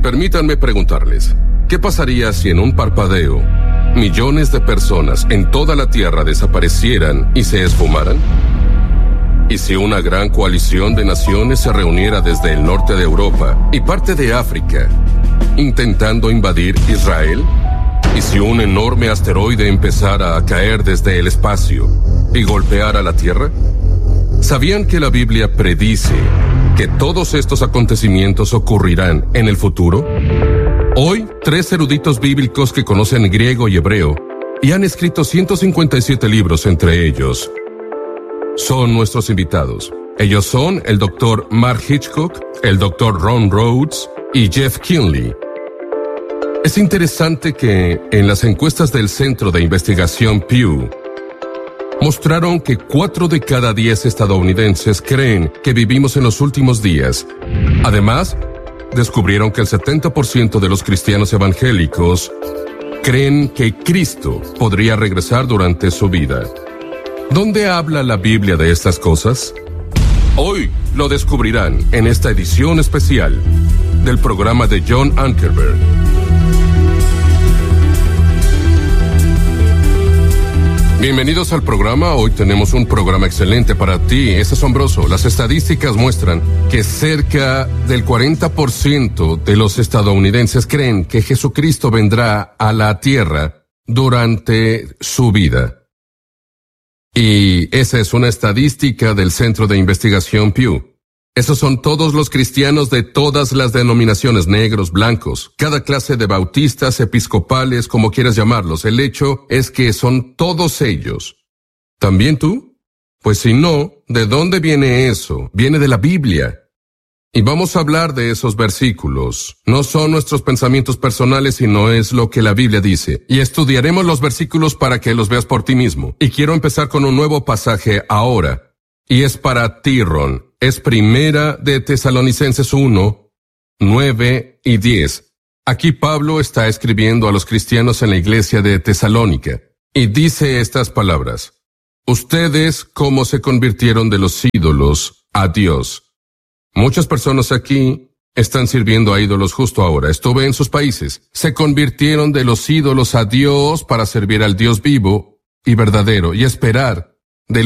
permítanme preguntarles, ¿qué pasaría si en un parpadeo millones de personas en toda la Tierra desaparecieran y se esfumaran? ¿Y si una gran coalición de naciones se reuniera desde el norte de Europa y parte de África, intentando invadir Israel? ¿Y si un enorme asteroide empezara a caer desde el espacio y golpeara la Tierra? ¿Sabían que la Biblia predice que todos estos acontecimientos ocurrirán en el futuro? Hoy, 3 eruditos bíblicos que conocen griego y hebreo y han escrito 157 libros entre ellos son nuestros invitados. Ellos son el Dr. Mark Hitchcock, el Dr. Ron Rhodes y Jeff Kinley. Es interesante que en las encuestas del Centro de Investigación Pew mostraron que 4 de cada 10 estadounidenses creen que vivimos en los últimos días. Además, descubrieron que el 70% de los cristianos evangélicos creen que Cristo podría regresar durante su vida. ¿Dónde habla la Biblia de estas cosas? Hoy lo descubrirán en esta edición especial del programa de John Ankerberg. Bienvenidos al programa. Hoy tenemos un programa excelente para ti. Es asombroso. Las estadísticas muestran que cerca del 40% de los estadounidenses creen que Jesucristo vendrá a la tierra durante su vida. Y esa es una estadística del Centro de Investigación Pew. Esos son todos los cristianos de todas las denominaciones, negros, blancos, cada clase de bautistas, episcopales, como quieras llamarlos. El hecho es que son todos ellos. ¿También tú? Pues si no, ¿de dónde viene eso? Viene de la Biblia. Y vamos a hablar de esos versículos. No son nuestros pensamientos personales, sino es lo que la Biblia dice. Y estudiaremos los versículos para que los veas por ti mismo. Y quiero empezar con un nuevo pasaje ahora. Y es para ti, Ron. Es Primera de Tesalonicenses 1, 9 y 10. Aquí Pablo está escribiendo a los cristianos en la iglesia de Tesalónica. Y dice estas palabras. Ustedes, ¿cómo se convirtieron de los ídolos a Dios? Muchas personas aquí están sirviendo a ídolos justo ahora. Estuve en sus países. Se convirtieron de los ídolos a Dios para servir al Dios vivo y verdadero y esperar